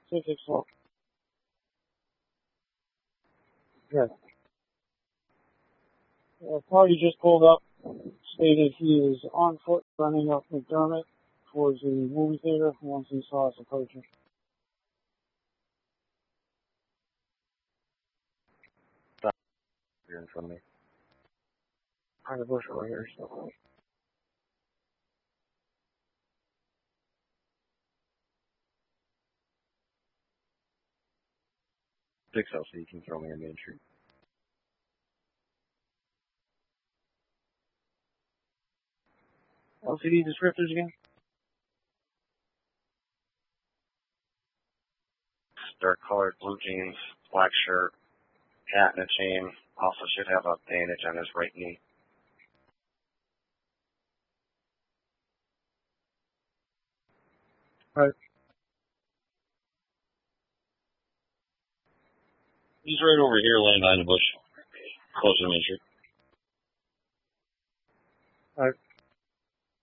6 o'clock. Yeah. Party just pulled up, stated he is on foot running up McDermott towards the movie theater once he saw us approaching. You're in front of me. Kind of bush over here, so. 6 so you can throw me on Main Street. LCD descriptors again? Dark colored blue jeans, black shirt, hat and a chain. Also should have a bandage on his right knee. Right. He's right over here laying behind the bush, close to the Main Street. Right.